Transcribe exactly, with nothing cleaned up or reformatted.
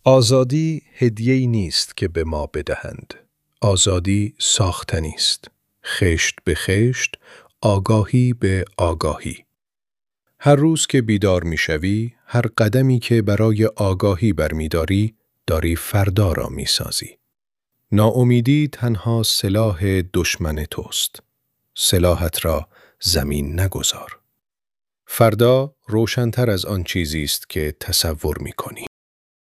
آزادی هدیه‌ای نیست که به ما بدهند. آزادی ساختنی است. خشت به خشت، آگاهی به آگاهی. هر روز که بیدار می‌شوی، هر قدمی که برای آگاهی برمی‌داری، داری فردا را می‌سازی. ناامیدی تنها سلاح دشمن توست. سلاحت را زمین نگذار. فردا روشن‌تر از آن چیزی است که تصور می‌کنی.